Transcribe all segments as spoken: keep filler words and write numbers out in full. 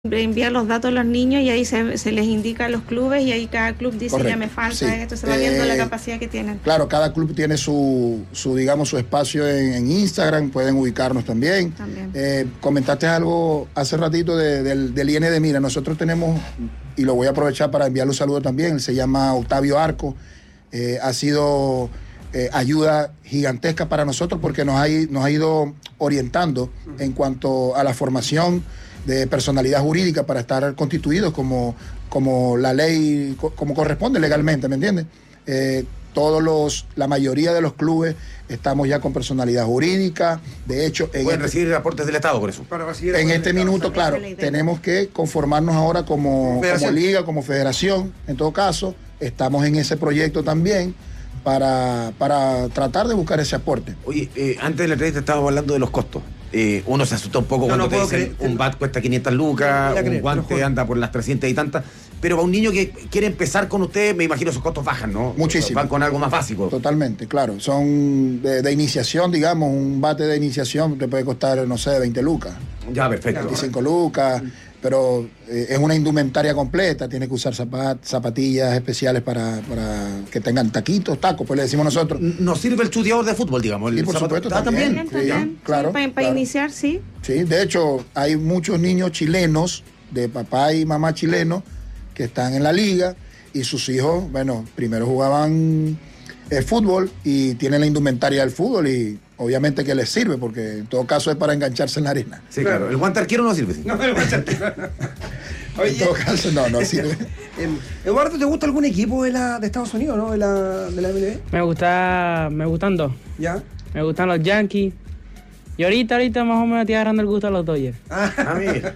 enviar los datos a los niños y ahí se, se les indica a los clubes y ahí cada club dice, correcto, ya me falta sí. esto, se va viendo eh, la capacidad que tienen. Claro, cada club tiene su, su digamos, su espacio en, en Instagram, pueden ubicarnos también. También. Eh, comentaste algo hace ratito de, del, del I N D. Mira, nosotros tenemos, y lo voy a aprovechar para enviarle un saludo también, se llama Octavio Arco, eh, ha sido eh, ayuda gigantesca para nosotros porque nos ha, nos ha ido orientando en cuanto a la formación de personalidad jurídica para estar constituidos como, como la ley, como corresponde legalmente, ¿me entiendes? Eh, todos los, la mayoría de los clubes estamos ya con personalidad jurídica, de hecho... En Pueden este, recibir aportes del Estado por eso. En este minuto, claro, tenemos que conformarnos ahora como, como liga, como federación, en todo caso, estamos en ese proyecto también para, para tratar de buscar ese aporte. Oye, eh, antes de la entrevista estábamos hablando de los costos. Eh, uno se asustó un poco no, cuando no te dicen creer, un bat cuesta quinientas lucas, un creer, guante anda por las trescientas y tantas, pero para un niño que quiere empezar con usted, me imagino esos costos bajan, ¿no? Muchísimo. Van con algo más básico. Totalmente, claro. Son de, de iniciación, digamos, un bate de iniciación te puede costar, no sé, veinte lucas. Ya, perfecto. veinticinco lucas, pero eh, es una indumentaria completa, tiene que usar zapat, zapatillas especiales para, para que tengan taquitos, tacos, pues le decimos nosotros. ¿Nos sirve el chuteador de fútbol, digamos? Sí, por supuesto, ¿Ah, también. también? Sí, también. Claro, sí, para, para claro. iniciar, sí. Sí, de hecho, hay muchos niños chilenos, de papá y mamá chilenos, que están en la liga y sus hijos, bueno, primero jugaban eh, fútbol y tienen la indumentaria del fútbol y obviamente que les sirve porque en todo caso es para engancharse en la arena. Sí, claro. El guante arquero no sirve. ¿Sí? No, el guante arquero. Oye, en todo caso no, no sirve. Eduardo, ¿te gusta algún equipo de, la, de Estados Unidos, no? De la, de la M L B. Me gusta, me gustan dos. ¿Ya? Me gustan los Yankees. Y ahorita, ahorita más o menos estoy agarrando el gusto a los Dodgers. Ah, mira.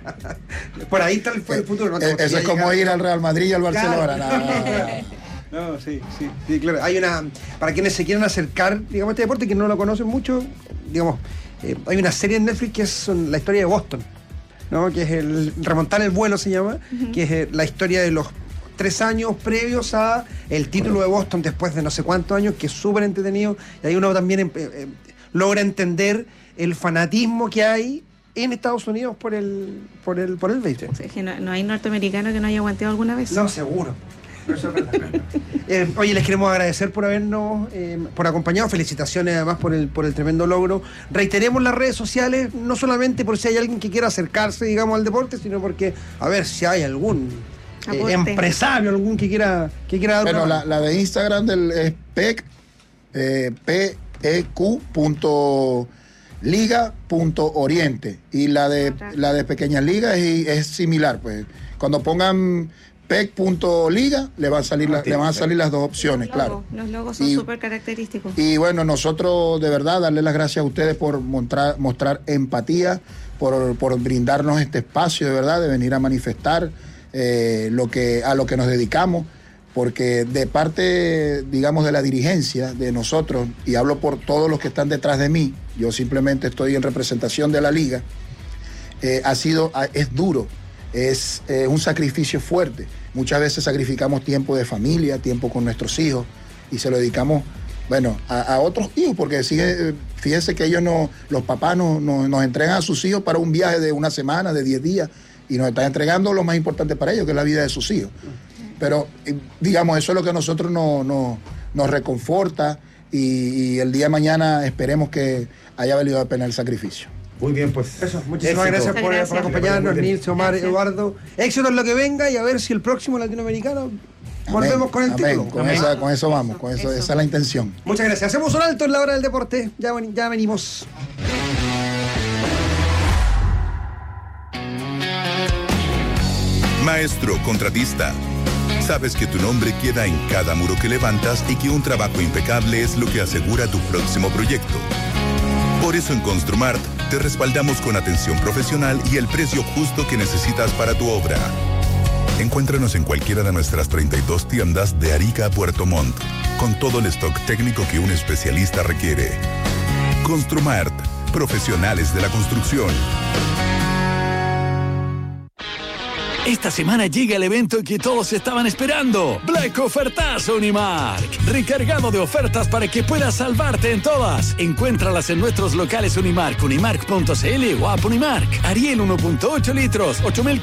Por ahí está el, el futuro. No eh, eso es como ir al Real Madrid y al Barcelona. Claro. No, no, no. No, sí, sí, sí, claro. Hay una, para quienes se quieran acercar, digamos, a este deporte, que no lo conocen mucho, digamos, eh, hay una serie en Netflix que es la historia de Boston, ¿no? Que es el remontar el vuelo, se llama, uh-huh. Que es eh, la historia de los tres años previos a el título de Boston después de no sé cuántos años, que es súper entretenido, y ahí uno también eh, eh, logra entender el fanatismo que hay en Estados Unidos por el por el por el béisbol. O sea, que no, no hay norteamericano que no haya aguantado alguna vez. No, seguro. Eso es verdad. eh, oye, les queremos agradecer por habernos eh, por acompañado. Felicitaciones además por el por el tremendo logro. Reiteremos las redes sociales, no solamente por si hay alguien que quiera acercarse, digamos, al deporte, sino porque a ver si hay algún eh, empresario, algún que quiera que quiera dar bueno, una... la, la de Instagram del es P E C, eh, P E Q punto liga punto oriente, y la de la de Pequeñas Ligas es, es similar, pues cuando pongan P E C punto liga le van a salir, la, le van a salir las dos opciones, los claro. Los logos son súper característicos. Y bueno, nosotros de verdad darle las gracias a ustedes por mostrar, mostrar empatía, por, por brindarnos este espacio de verdad, de venir a manifestar eh, lo que, a lo que nos dedicamos, porque de parte, digamos, de la dirigencia, de nosotros, y hablo por todos los que están detrás de mí, yo simplemente estoy en representación de la liga, eh, ha sido, es duro. Es eh, un sacrificio fuerte. Muchas veces sacrificamos tiempo de familia, tiempo con nuestros hijos y se lo dedicamos, bueno, a, a otros hijos, porque sigue, fíjense que ellos no, los papás no, no, nos entregan a sus hijos para un viaje de una semana, de diez días, y nos están entregando lo más importante para ellos, que es la vida de sus hijos. Pero, digamos, eso es lo que a nosotros no, no, nos reconforta y, y el día de mañana esperemos que haya valido la pena el sacrificio. Muy bien, pues. Eso, muchísimas éxito. gracias por, gracias por acompañarnos, Nils, Omar, gracias. Eduardo. Éxito en lo que venga y a ver si el próximo latinoamericano volvemos con el amén. título. Con, esa, con eso vamos, con eso, eso, esa es la intención. Muchas gracias. Hacemos un alto en la hora del deporte. Ya, ya venimos. Maestro contratista. Sabes que tu nombre queda en cada muro que levantas y que un trabajo impecable es lo que asegura tu próximo proyecto. Por eso en Construmart te respaldamos con atención profesional y el precio justo que necesitas para tu obra. Encuéntranos en cualquiera de nuestras treinta y dos tiendas de Arica a Puerto Montt, con todo el stock técnico que un especialista requiere. Construmart, profesionales de la construcción. Esta semana llega el evento que todos estaban esperando. Black Ofertazo Unimark. Recargado de ofertas para que puedas salvarte en todas. Encuéntralas en nuestros locales Unimark, unimark punto c l o app Unimark. Ariel uno punto ocho litros, ocho mil